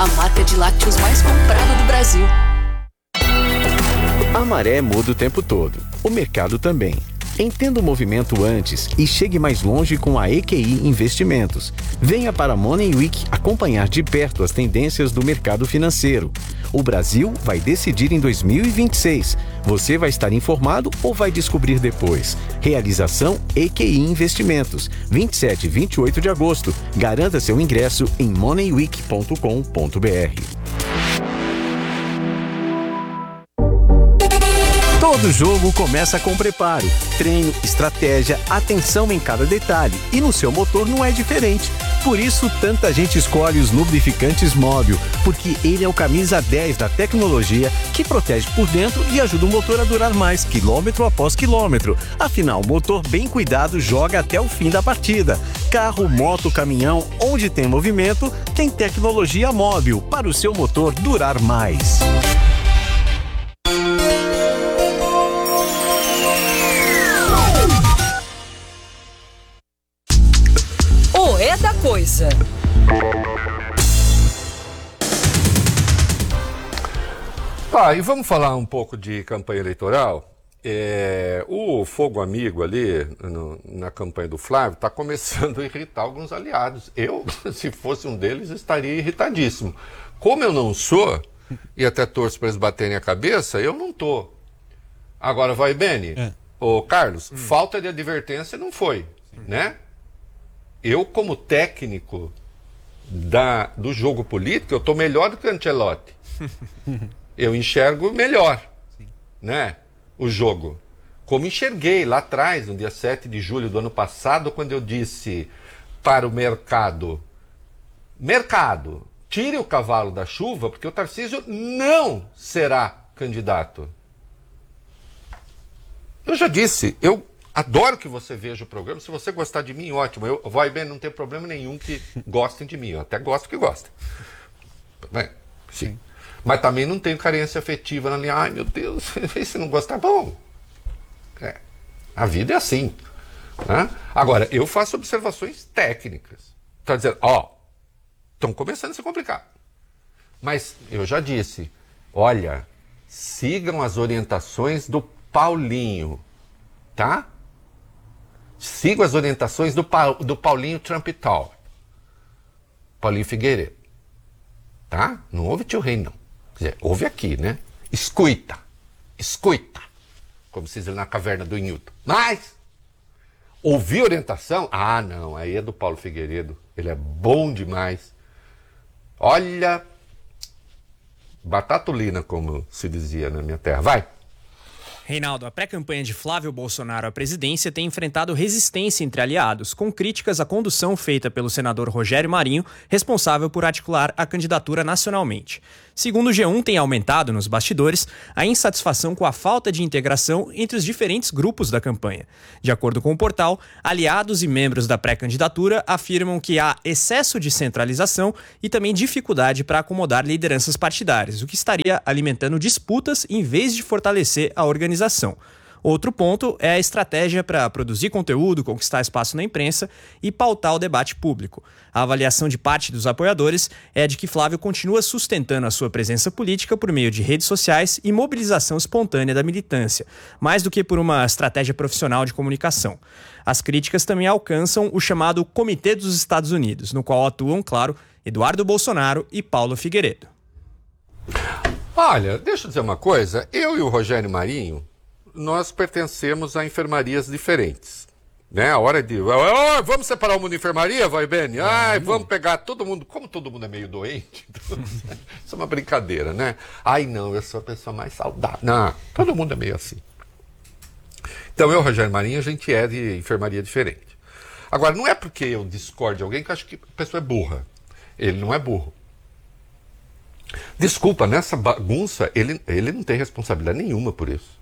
a marca de lácteos mais comprada do Brasil. A maré muda o tempo todo, o mercado também. Entenda o movimento antes e chegue mais longe com a EQI Investimentos. Venha para a Money Week acompanhar de perto as tendências do mercado financeiro. O Brasil vai decidir em 2026. Você vai estar informado ou vai descobrir depois? Realização EQI Investimentos, 27 e 28 de agosto. Garanta seu ingresso em moneyweek.com.br. Todo jogo começa com preparo, treino, estratégia, atenção em cada detalhe, e no seu motor não é diferente. Por isso, tanta gente escolhe os lubrificantes Móbil, porque ele é o camisa 10 da tecnologia que protege por dentro e ajuda o motor a durar mais, quilômetro após quilômetro. Afinal, o motor bem cuidado joga até o fim da partida. Carro, moto, caminhão, onde tem movimento, tem tecnologia Móbil para o seu motor durar mais. É da coisa. E vamos falar um pouco de campanha eleitoral? O Fogo Amigo ali, na campanha do Flávio, está começando a irritar alguns aliados. Eu, se fosse um deles, estaria irritadíssimo. Como eu não sou, e até torço para eles baterem a cabeça, eu não tô. Agora, vai, Beni? Ô, Carlos, falta de advertência não foi, né? Eu, como técnico do jogo político, eu estou melhor do que o Ancelotti. Eu enxergo melhor, né, o jogo. Como enxerguei lá atrás, no dia 7 de julho do ano passado, quando eu disse para o mercado, tire o cavalo da chuva, porque o Tarcísio não será candidato. Eu já disse, eu adoro que você veja o programa. Se você gostar de mim, ótimo. Eu vou bem, não tem problema nenhum que gostem de mim. Eu até gosto que gostem. Sim. Mas também não tenho carência afetiva na linha. Ai, meu Deus, se não gostar, bom. A vida é assim. Né? Agora, eu faço observações técnicas. Está dizendo, estão começando a se complicar. Mas eu já disse, olha, sigam as orientações do Paulinho, tá? Sigo as orientações do Paulinho Trump Tower. Paulinho Figueiredo. Tá? Não ouve tio Rei, não. Quer dizer, ouve aqui, né? Escuta. Como se diz na caverna do Newton. Mas, ouvir orientação? Não, aí é do Paulo Figueiredo. Ele é bom demais. Olha, batatulina, como se dizia na minha terra. Vai! Reinaldo, a pré-campanha de Flávio Bolsonaro à presidência tem enfrentado resistência entre aliados, com críticas à condução feita pelo senador Rogério Marinho, responsável por articular a candidatura nacionalmente. Segundo o G1, tem aumentado nos bastidores a insatisfação com a falta de integração entre os diferentes grupos da campanha. De acordo com o portal, aliados e membros da pré-candidatura afirmam que há excesso de centralização e também dificuldade para acomodar lideranças partidárias, o que estaria alimentando disputas em vez de fortalecer a organização. Outro ponto é a estratégia para produzir conteúdo, conquistar espaço na imprensa e pautar o debate público. A avaliação de parte dos apoiadores é de que Flávio continua sustentando a sua presença política por meio de redes sociais e mobilização espontânea da militância, mais do que por uma estratégia profissional de comunicação. As críticas também alcançam o chamado Comitê dos Estados Unidos, no qual atuam, claro, Eduardo Bolsonaro e Paulo Figueiredo. Olha, deixa eu dizer uma coisa. Eu e o Rogério Marinho, nós pertencemos a enfermarias diferentes. Né? A hora de... vamos separar o mundo de enfermaria, vai, Beni? Vamos pegar todo mundo... Como todo mundo é meio doente, então, isso é uma brincadeira, né? Não, eu sou a pessoa mais saudável. Não, todo mundo é meio assim. Então, eu e o Rogério Marinho, a gente é de enfermaria diferente. Agora, não é porque eu discordo de alguém que eu acho que a pessoa é burra. Ele não é burro. Desculpa, nessa bagunça, ele não tem responsabilidade nenhuma por isso.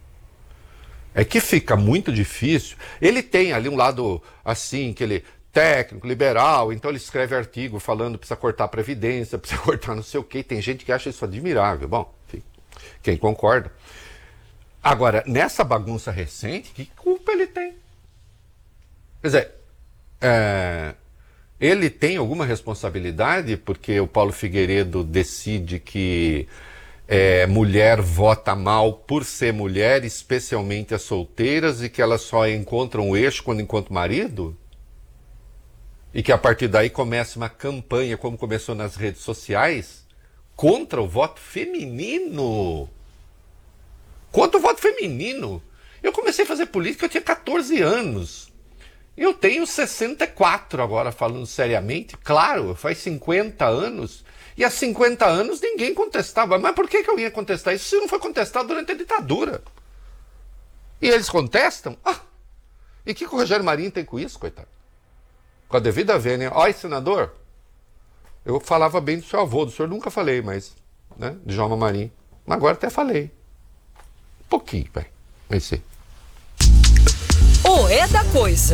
É que fica muito difícil. Ele tem ali um lado assim, que ele técnico, liberal, então ele escreve artigo falando que precisa cortar a Previdência, precisa cortar não sei o quê. Tem gente que acha isso admirável. Bom, enfim, quem concorda. Agora, nessa bagunça recente, que culpa ele tem? Quer dizer, Ele tem alguma responsabilidade porque o Paulo Figueiredo decide que mulher vota mal por ser mulher, especialmente as solteiras, e que elas só encontram o eixo quando encontram o marido? E que a partir daí começa uma campanha, como começou nas redes sociais, contra o voto feminino. Contra o voto feminino. Eu comecei a fazer política, eu tinha 14 anos. Eu tenho 64 agora, falando seriamente. Claro, faz 50 anos. E há 50 anos ninguém contestava. Mas por que eu ia contestar isso se não foi contestado durante a ditadura? E eles contestam? E o que o Rogério Marinho tem com isso, coitado? Com a devida vênia. Olha, senador, eu falava bem do seu avô, do senhor nunca falei, mas, né, de Djalma Marinho. Mas agora até falei. Um pouquinho, velho. Vai ser. O É da Coisa.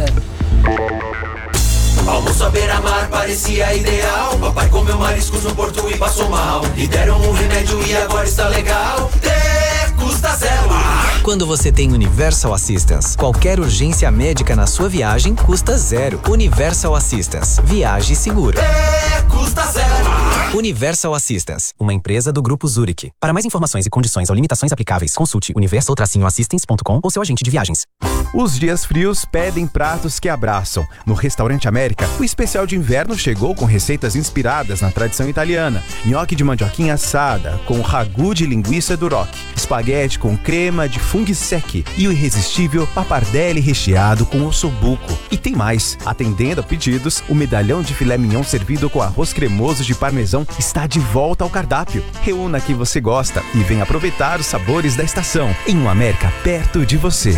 Almoço à beira-mar parecia ideal. Papai comeu mariscos no porto e passou mal. Lhe deram um remédio e agora está legal. Custa zero. Quando você tem Universal Assistance, qualquer urgência médica na sua viagem custa zero. Universal Assistance. Viaje seguro. Custa zero. Universal Assistance, uma empresa do Grupo Zurich. Para mais informações e condições ou limitações aplicáveis, consulte universal-assistance.com ou seu agente de viagens. Os dias frios pedem pratos que abraçam. No Restaurante América, o especial de inverno chegou com receitas inspiradas na tradição italiana. Nhoque de mandioquinha assada, com ragu de linguiça duroc, espaguete com crema de funghi secchi e o irresistível pappardelle recheado com ossobuco. E tem mais. Atendendo a pedidos, o medalhão de filé mignon servido com arroz cremoso de parmesão está de volta ao cardápio. Reúna que você gosta e venha aproveitar os sabores da estação em um América perto de você.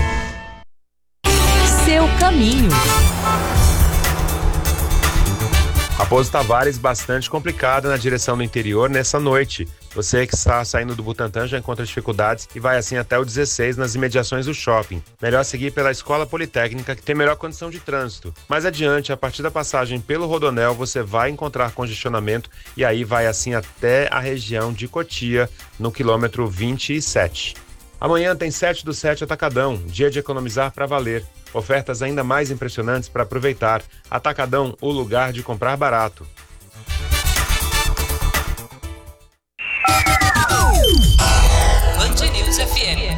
Seu caminho. Raposo Tavares, bastante complicada na direção do interior nessa noite. Você que está saindo do Butantã já encontra dificuldades e vai assim até o 16 nas imediações do shopping. Melhor seguir pela Escola Politécnica, que tem melhor condição de trânsito. Mais adiante, a partir da passagem pelo Rodonel, você vai encontrar congestionamento e aí vai assim até a região de Cotia, no quilômetro 27. Amanhã tem 7/7 Atacadão, dia de economizar para valer. Ofertas ainda mais impressionantes para aproveitar. Atacadão, o lugar de comprar barato. Band News FM.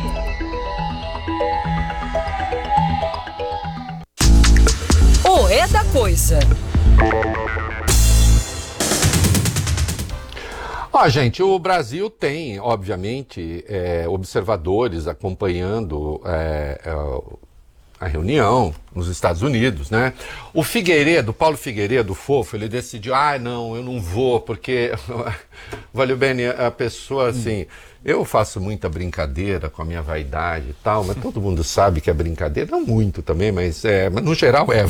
O É da Coisa. Gente, o Brasil tem, obviamente, observadores acompanhando a reunião nos Estados Unidos, né? O Figueiredo, Paulo Figueiredo, fofo, ele decidiu, não, eu não vou, porque, valeu bem, a pessoa, assim, eu faço muita brincadeira com a minha vaidade e tal, mas todo mundo sabe que é brincadeira, não muito também, mas no geral é.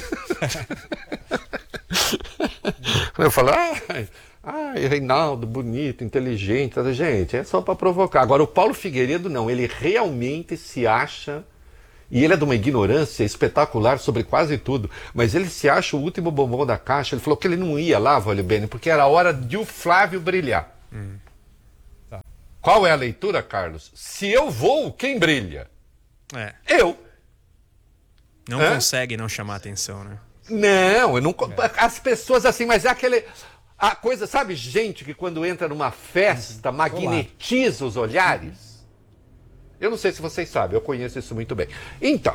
Eu falo, Reinaldo, bonito, inteligente, gente, é só para provocar. Agora, o Paulo Figueiredo não, ele realmente se acha, e ele é de uma ignorância espetacular sobre quase tudo, mas ele se acha o último bombom da caixa. Ele falou que ele não ia lá, Valeu Bene, porque era a hora de o Flávio brilhar. Tá. Qual é a leitura, Carlos? Se eu vou, quem brilha? Eu. Não consegue não chamar atenção, né? Não, eu não. As pessoas assim, mas é aquele. A coisa, sabe, gente que quando entra numa festa magnetiza os olhares? Eu não sei se vocês sabem, eu conheço isso muito bem. Então,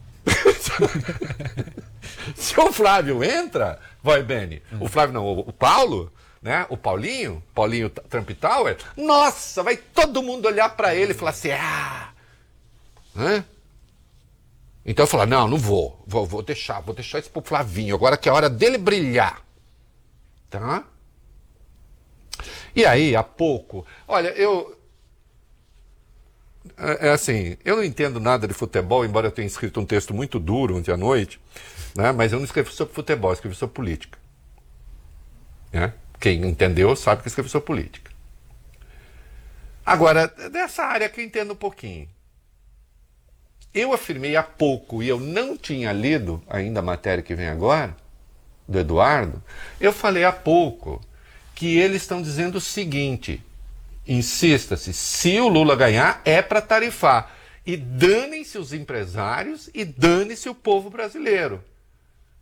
se o Flávio entra, vai, Beni, o Flávio não, o Paulo, né? O Paulinho Trump Tower, nossa, vai todo mundo olhar pra ele e falar assim, né? Então eu falo, não vou deixar isso pro Flavinho, agora que é a hora dele brilhar. Tá? E aí, há pouco, olha, eu não entendo nada de futebol, embora eu tenha escrito um texto muito duro ontem à noite, né? Mas eu não escrevi sobre futebol, eu escrevi sobre política. Né? Quem entendeu sabe que eu escrevi sobre política. Agora, dessa área que eu entendo um pouquinho. Eu afirmei há pouco, e eu não tinha lido ainda a matéria que vem agora, do Eduardo, eu falei há pouco que eles estão dizendo o seguinte, insista-se, se o Lula ganhar é para tarifar, e danem-se os empresários e dane-se o povo brasileiro.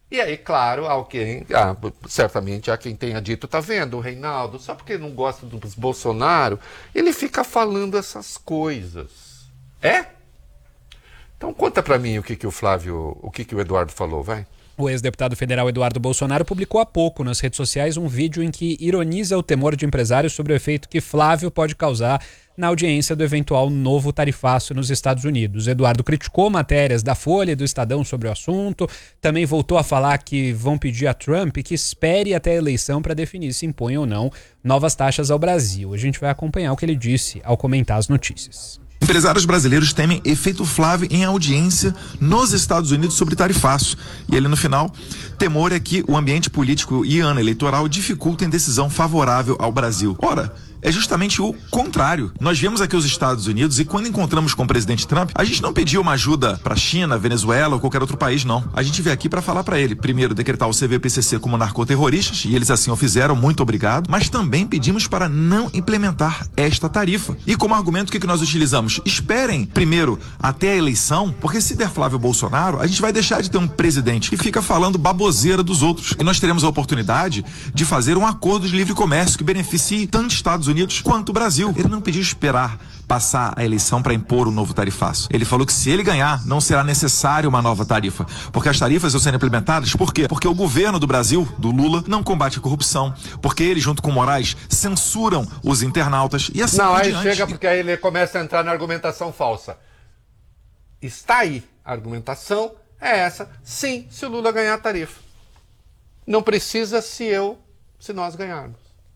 E aí, claro, certamente há quem tenha dito, tá vendo, o Reinaldo, só porque não gosta dos Bolsonaro, ele fica falando essas coisas. É? Então conta pra mim o que o Eduardo falou, vai. O ex-deputado federal Eduardo Bolsonaro publicou há pouco nas redes sociais um vídeo em que ironiza o temor de empresários sobre o efeito que Flávio pode causar na audiência do eventual novo tarifaço nos Estados Unidos. Eduardo criticou matérias da Folha e do Estadão sobre o assunto, também voltou a falar que vão pedir a Trump que espere até a eleição para definir se impõe ou não novas taxas ao Brasil. A gente vai acompanhar o que ele disse ao comentar as notícias. Empresários brasileiros temem efeito Flávio em audiência nos Estados Unidos sobre tarifaço. E ele, no final, temor é que o ambiente político e ano eleitoral dificultem decisão favorável ao Brasil. Ora, é justamente o contrário. Nós viemos aqui os Estados Unidos e quando encontramos com o presidente Trump, a gente não pediu uma ajuda para China, Venezuela ou qualquer outro país, não. A gente veio aqui para falar para ele, primeiro, decretar o CVPCC como narcoterroristas, e eles assim o fizeram, muito obrigado, mas também pedimos para não implementar esta tarifa. E como argumento, o que nós utilizamos? Esperem primeiro até a eleição, porque se der Flávio Bolsonaro, a gente vai deixar de ter um presidente que fica falando baboseira dos outros. E nós teremos a oportunidade de fazer um acordo de livre comércio que beneficie tanto Estados Unidos quanto o Brasil. Ele não pediu esperar passar a eleição para impor o novo tarifaço. Ele falou que se ele ganhar, não será necessário uma nova tarifa, porque as tarifas estão sendo implementadas. Por quê? Porque o governo do Brasil, do Lula, não combate a corrupção, porque ele, junto com Moraes, censuram os internautas e assim não, por aí diante. chega porque aí ele começa a entrar na argumentação falsa. Está aí. A argumentação é essa. Sim, se o Lula ganhar a tarifa. Não precisa se nós ganharmos.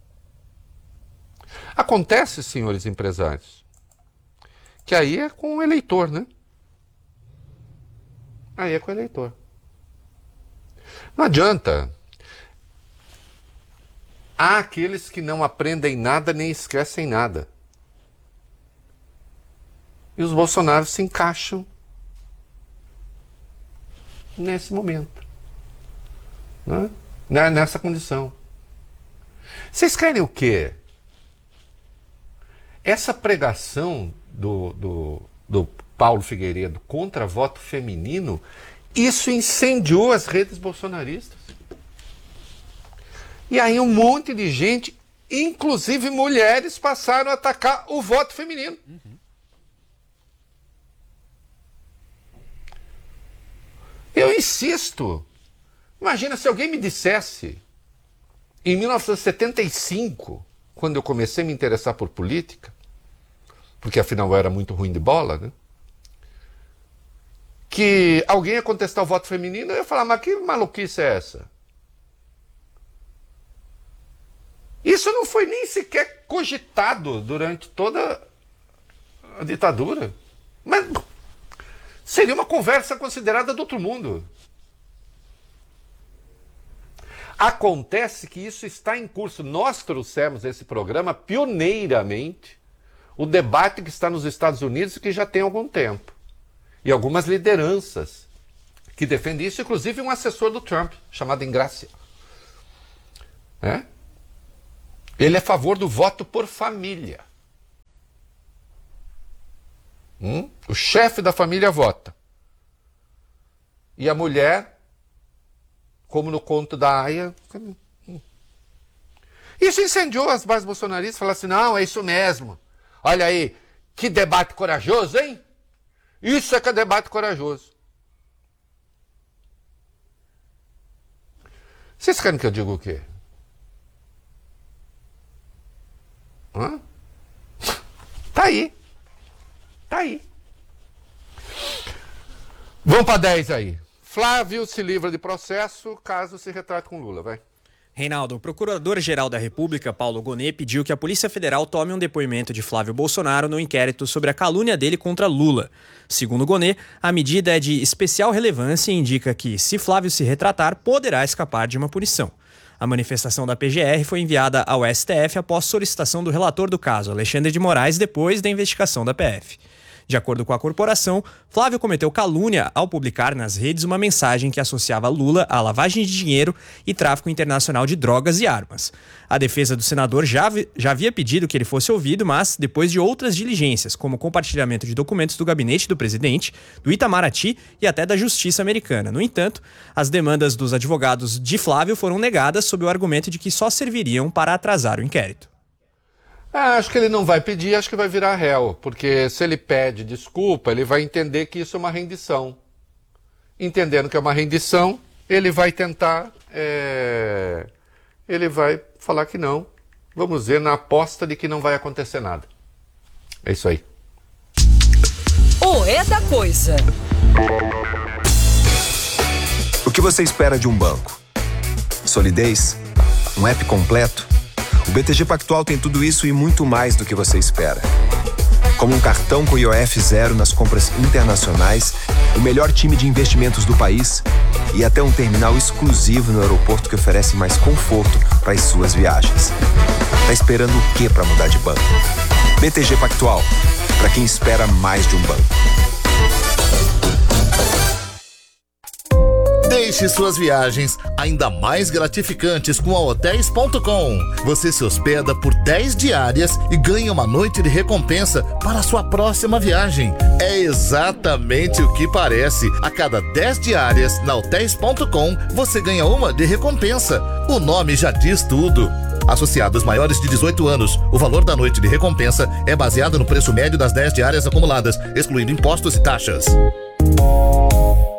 Acontece, senhores empresários, que aí é com o eleitor, né? Aí é com o eleitor. Não adianta. Há aqueles que não aprendem nada nem esquecem nada. E os Bolsonaros se encaixam nesse momento, né? Nessa condição. Vocês querem o quê? Essa pregação do Paulo Figueiredo contra voto feminino, isso incendiou as redes bolsonaristas. E aí um monte de gente, inclusive mulheres, passaram a atacar o voto feminino. Eu insisto. Imagina se alguém me dissesse, em 1975, quando eu comecei a me interessar por política, porque afinal eu era muito ruim de bola, né? Que alguém ia contestar o voto feminino, eu ia falar, mas que maluquice é essa? Isso não foi nem sequer cogitado durante toda a ditadura. Mas seria uma conversa considerada do outro mundo. Acontece que isso está em curso. Nós trouxemos esse programa pioneiramente, o debate que está nos Estados Unidos e que já tem algum tempo. E algumas lideranças que defendem isso, inclusive um assessor do Trump, chamado Ingrácia. Ele é a favor do voto por família. O chefe da família vota. E a mulher, como no conto da Aya. Isso incendiou as bases bolsonaristas. Falaram assim, não, é isso mesmo. Olha aí, que debate corajoso, hein? Isso é que é debate corajoso. Vocês querem que eu diga o quê? Tá aí. Tá aí. Vamos para 10 aí. Flávio se livra de processo caso se retrate com Lula, vai. Reinaldo, o Procurador-Geral da República, Paulo Gonet, pediu que a Polícia Federal tome um depoimento de Flávio Bolsonaro no inquérito sobre a calúnia dele contra Lula. Segundo Gonet, a medida é de especial relevância e indica que, se Flávio se retratar, poderá escapar de uma punição. A manifestação da PGR foi enviada ao STF após solicitação do relator do caso, Alexandre de Moraes, depois da investigação da PF. De acordo com a corporação, Flávio cometeu calúnia ao publicar nas redes uma mensagem que associava Lula à lavagem de dinheiro e tráfico internacional de drogas e armas. A defesa do senador já havia pedido que ele fosse ouvido, mas depois de outras diligências, como compartilhamento de documentos do gabinete do presidente, do Itamaraty e até da Justiça americana. No entanto, as demandas dos advogados de Flávio foram negadas sob o argumento de que só serviriam para atrasar o inquérito. Acho que ele não vai pedir, acho que vai virar réu, porque se ele pede desculpa, ele vai entender que isso é uma rendição. Entendendo que é uma rendição, ele vai tentar, ele vai falar que não. Vamos ver, na aposta de que não vai acontecer nada. É isso aí. O É da Coisa. O que você espera de um banco? Solidez? Um app completo? O BTG Pactual tem tudo isso e muito mais do que você espera. Como um cartão com IOF zero nas compras internacionais, o melhor time de investimentos do país e até um terminal exclusivo no aeroporto que oferece mais conforto para as suas viagens. Tá esperando o quê para mudar de banco? BTG Pactual, para quem espera mais de um banco. Deixe suas viagens ainda mais gratificantes com a Hotels.com. Você se hospeda por 10 diárias e ganha uma noite de recompensa para a sua próxima viagem. É exatamente o que parece. A cada 10 diárias na Hotels.com, você ganha uma de recompensa. O nome já diz tudo. Associados maiores de 18 anos, o valor da noite de recompensa é baseado no preço médio das 10 diárias acumuladas, excluindo impostos e taxas.